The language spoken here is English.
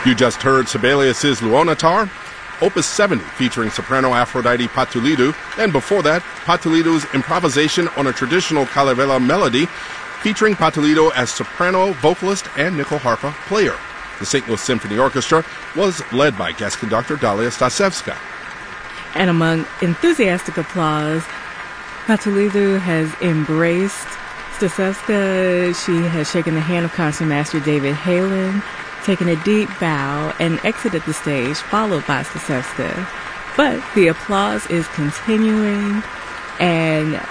You just heard Sibelius' Luonatar, Opus 70 featuring soprano Aphrodite Patulidou, and before that, Patulidou's improvisation on a traditional Kalevala melody featuring Patulidou as soprano, vocalist, and nickel harpa player. The St. Louis Symphony Orchestra was led by guest conductor Dalia Stasevska. And among enthusiastic applause, Patulidou has embraced Stasevska. She has shaken the hand of Concertmaster David Halen, taken a deep bow, and exited the stage, followed by Stasevska. But the applause is continuing, and